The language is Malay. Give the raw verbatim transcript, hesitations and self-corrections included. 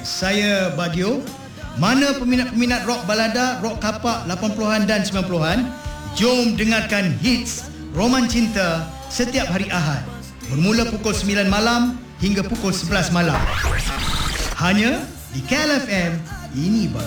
saya Bagio. Mana peminat-peminat rock balada, rock kapak lapan puluhan dan sembilan puluhan, jom dengarkan hits Roman Cinta setiap hari Ahad bermula pukul sembilan malam hingga pukul sebelas malam. Hanya di K L F M. Ini baru